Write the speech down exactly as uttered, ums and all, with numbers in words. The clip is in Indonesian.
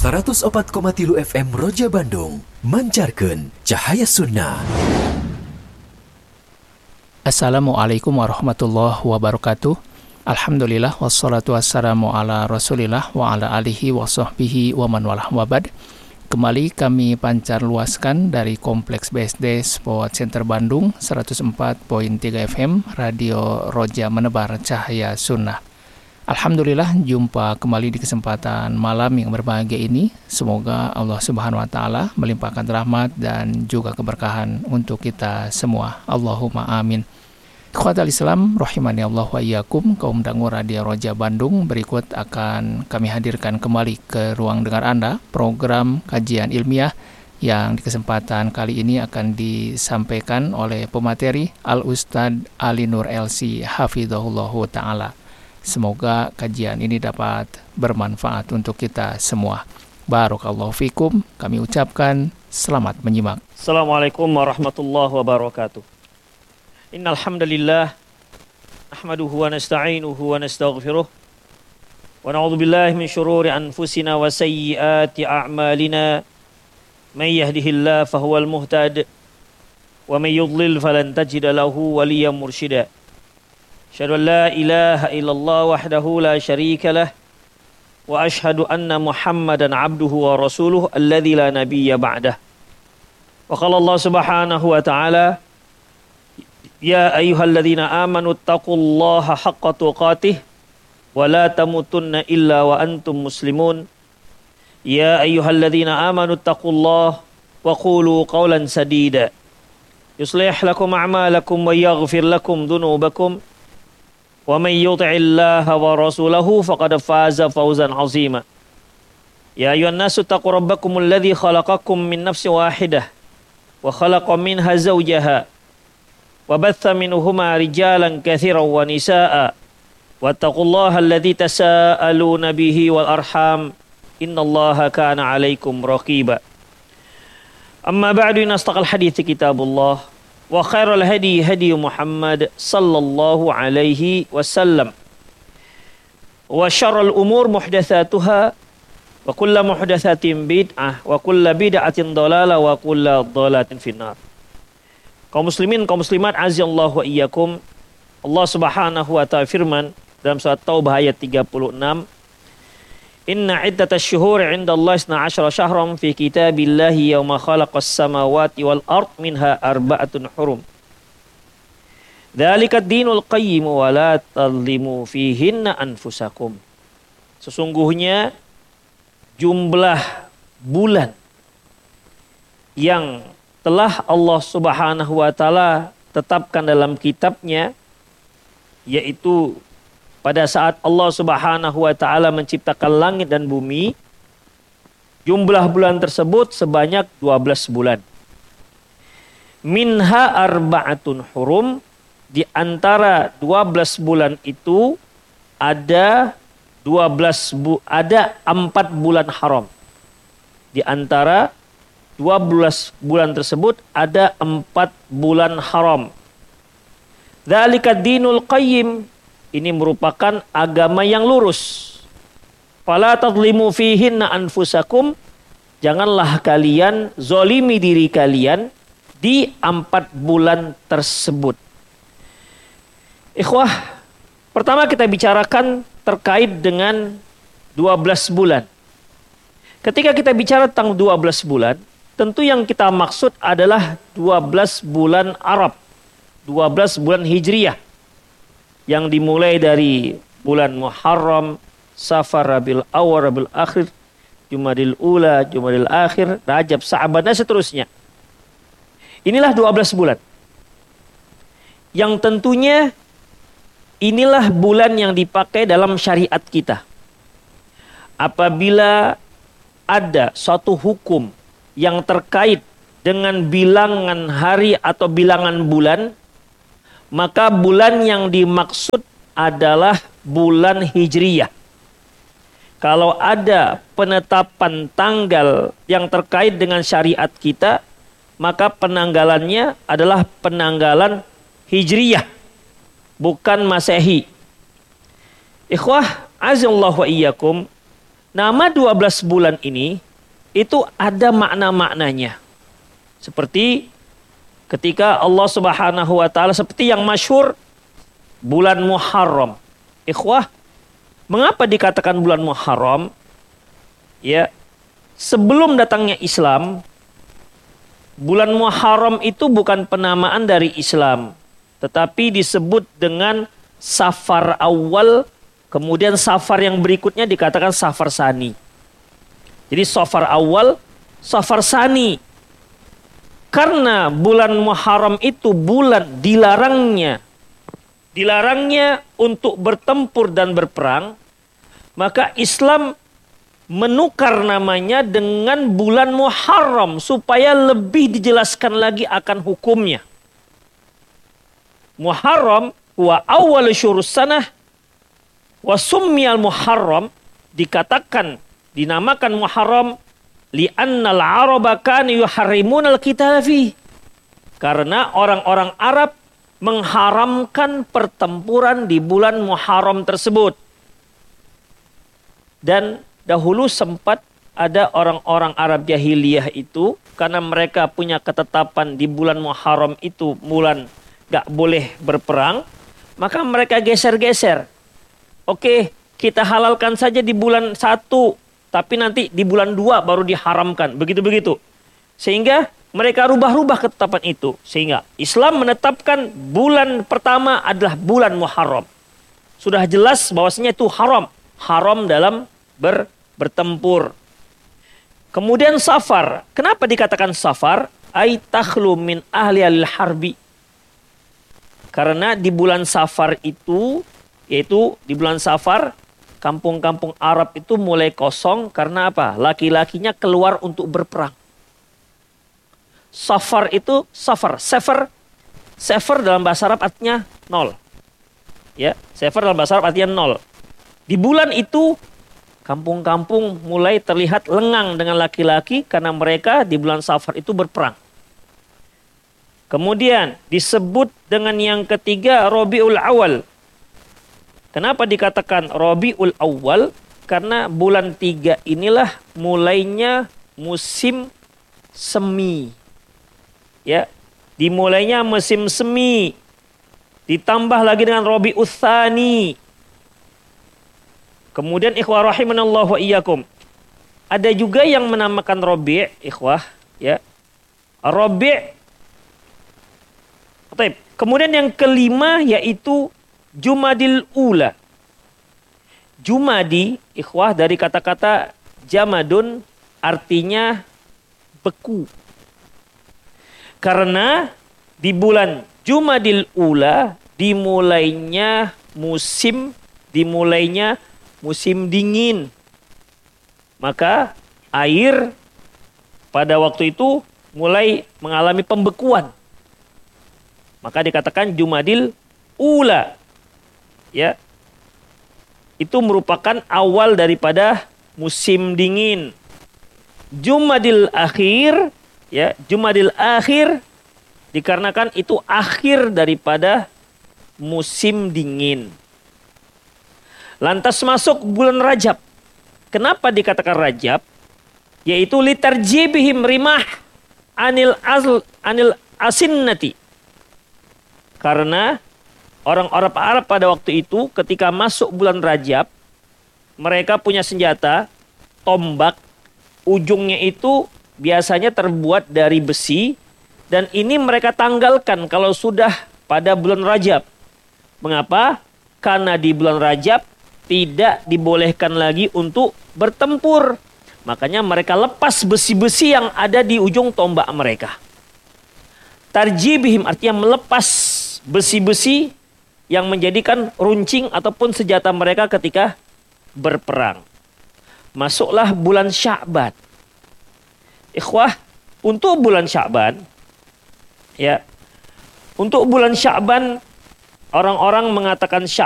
seratus opat koma tilu F M Roja Bandung, mancarkeun cahaya sunnah. Assalamualaikum warahmatullahi wabarakatuh. Alhamdulillah wassalatu wassalamu ala Rasulillah wa ala alihi wa sahbihi wa man walah wabad. Kembali kami pancar luaskan dari Kompleks B S D Sport Center Bandung seratus empat koma tiga F M Radio Roja menebar cahaya sunnah. Alhamdulillah jumpa kembali di kesempatan malam yang berbahagia ini. Semoga Allah Subhanahu wa taala melimpahkan rahmat dan juga keberkahan untuk kita semua. Allahumma amin. Ikhwatal Islam rahimani Allah wa iyyakum, kaum dangu Radio Roja Bandung, berikut akan kami hadirkan kembali ke ruang dengar Anda program kajian ilmiah yang di kesempatan kali ini akan disampaikan oleh pemateri Al Ustadz Ali Nur L C hafizahullahu taala. Semoga kajian ini dapat bermanfaat untuk kita semua. Barakallahu fikum. Kami ucapkan selamat menyimak. Assalamualaikum warahmatullahi wabarakatuh. Innal hamdalillah nahmaduhu wa nasta'inuhu wa nastaghfiruh wa na'udzu billahi min shururi anfusina wa sayyiati a'malina. May yahdihillahu fahuwal muhtad wa may yudlil falan tajida lahu waliyyan mursyida. Asyhadu an la ilaha illallah wahdahu la syarika lah wa asyhadu anna Muhammadan abduhu wa rasuluhu alladzi la nabiyya ba'dah. Wa qala Allah Subhanahu wa ta'ala, ya ayyuhalladzina amanu taqullaha haqqa tuqatih wa la tamutunna illa wa antum muslimun. Ya ayyuhalladzina amanu taqullaha wa qulu qawlan sadida yuslih lakum a'malakum wa yaghfir lakum dhunubakum wa man yuti'illaha wa rasulahu faqad faza fawzan 'azima. Ya ayyuhan nasu taqu rabbakumul ladzi khalaqakum min nafsin wahidah wa khalaqa minha zawjaha wa batha minhuma rijalan katsiran wa nisaa'a wattaqullaha alladzi tasaaluna bihi wal arham innallaha kana 'alaikum raqiba. Amma ba'du, inastaqal hadithi kitabullah wa khairal hadi hadi Muhammad sallallahu alaihi wasallam wa syarrul umur muhdatsatuha wa kullu muhdatsatin bid'ah wa kullu bid'atin dhalalah wa kullu dhalalatin finnar. Kaum muslimin, kaum muslimat, azallahu wa iyyakum. Allah Subhanahu wa ta'ala firman dalam surat Taubah ayat tiga puluh enam, Inna iddatash syuhuri 'indallahi isna asyara syahran fi kitabillahi yawma khalaqas samawati wal ard minha arba'atun hurum. Dzalika ad-dinul qayyim wa la tadhlimu fihinna anfusakum. Sesungguhnya jumlah bulan yang telah Allah Subhanahu wa taala tetapkan dalam kitabnya, yaitu pada saat Allah Subhanahu wa taala menciptakan langit dan bumi, jumlah bulan tersebut sebanyak dua belas bulan. Minha arba'atun hurum, di antara dua belas bulan itu ada dua belas bu, ada empat bulan haram. Di antara dua belas bulan tersebut ada empat bulan haram. Dzalika dinul qayyim, ini merupakan agama yang lurus. Fala tadlimu fihinna anfusakum, janganlah kalian zolimi diri kalian di empat bulan tersebut. Ikhwah, pertama kita bicarakan terkait dengan dua belas bulan. Ketika kita bicara tentang dua belas bulan, tentu yang kita maksud adalah dua belas bulan Arab, dua belas bulan Hijriyah, yang dimulai dari bulan Muharram, Safar, Rabiul Awwal, Rabiul Akhir, Jumadil Ula, Jumadil Akhir, Rajab, Sa'ban, dan seterusnya. Inilah dua belas bulan. Yang tentunya inilah bulan yang dipakai dalam syariat kita. Apabila ada suatu hukum yang terkait dengan bilangan hari atau bilangan bulan, maka bulan yang dimaksud adalah bulan Hijriyah. Kalau ada penetapan tanggal yang terkait dengan syariat kita, maka penanggalannya adalah penanggalan Hijriyah, bukan Masehi. Ikhwah, azallahu wa iyyakum, nama dua belas bulan ini itu ada makna-maknanya. Seperti ketika Allah Subhanahu wa taala, seperti yang masyhur bulan Muharram. Ikhwah, mengapa dikatakan bulan Muharram? Ya, sebelum datangnya Islam, bulan Muharram itu bukan penamaan dari Islam, tetapi disebut dengan Safar Awal, kemudian Safar yang berikutnya dikatakan Safar Sani. Jadi Safar Awal, Safar Sani. Karena bulan Muharram itu bulan dilarangnya, dilarangnya untuk bertempur dan berperang, maka Islam menukar namanya dengan bulan Muharram supaya lebih dijelaskan lagi akan hukumnya. Muharram wa awwal syurus sanah wa summiyal Muharram, dikatakan dinamakan Muharram li'annal araba kanu yuharrimunal qitala fi, karena orang-orang Arab mengharamkan pertempuran di bulan Muharram tersebut. Dan dahulu sempat ada orang-orang Arab jahiliyah itu, karena mereka punya ketetapan di bulan Muharram itu bulan gak boleh berperang, maka mereka geser-geser. Oke, kita halalkan saja di bulan satu, tapi nanti di bulan dua baru diharamkan. Begitu-begitu. Sehingga mereka rubah-rubah ketetapan itu. Sehingga Islam menetapkan bulan pertama adalah bulan Muharram. Sudah jelas bahwasanya itu haram. Haram dalam ber, bertempur. Kemudian Safar. Kenapa dikatakan Safar? Ai takhlu min ahli al-harbi. Karena di bulan Safar itu, yaitu di bulan Safar, kampung-kampung Arab itu mulai kosong karena apa? Laki-lakinya keluar untuk berperang. Safar itu safar, sefer, sefer dalam bahasa Arab artinya nol. Ya, sefer dalam bahasa Arab artinya nol. Di bulan itu kampung-kampung mulai terlihat lengang dengan laki-laki karena mereka di bulan Safar itu berperang. Kemudian disebut dengan yang ketiga Rabiul Awal. Kenapa dikatakan Rabiul Awal? Karena bulan tiga inilah mulainya musim semi. Ya, dimulainya musim semi. Ditambah lagi dengan Rabiul Tsani. Kemudian ikhwah rahimanallah wa iyyakum. Ada juga yang menamakan Rabi', ikhwah, ya. Rabi'. Baik. Kemudian yang kelima yaitu Jumadil Ula. Jumadi, ikhwah, dari kata-kata jamadun, artinya beku. Karena di bulan Jumadil Ula dimulainya musim dimulainya musim dingin. Maka air pada waktu itu mulai mengalami pembekuan. Maka dikatakan Jumadil Ula. Ya, itu merupakan awal daripada musim dingin. Jumadil Akhir, ya, Jumadil Akhir dikarenakan itu akhir daripada musim dingin. Lantas masuk bulan Rajab. Kenapa dikatakan Rajab? Yaitu litarjibihim rimah anil azl anil asinnati. Karena orang-orang Arab pada waktu itu ketika masuk bulan Rajab, mereka punya senjata, tombak, ujungnya itu biasanya terbuat dari besi, dan ini mereka tanggalkan kalau sudah pada bulan Rajab. Mengapa? Karena di bulan Rajab tidak dibolehkan lagi untuk bertempur. Makanya mereka lepas besi-besi yang ada di ujung tombak mereka. Tarjibihim artinya melepas besi-besi yang menjadikan runcing ataupun senjata mereka ketika berperang. Masuklah bulan Sya'ban. Ikhwah, untuk bulan Sya'ban, ya, untuk bulan Sya'ban, orang-orang mengatakan